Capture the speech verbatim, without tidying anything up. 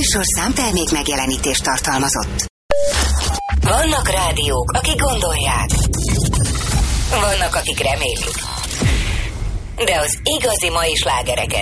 műsorszám termék megjelenítést tartalmazott. Vannak rádiók, akik gondolják. Vannak, akik remélik. De az igazi mai slágereket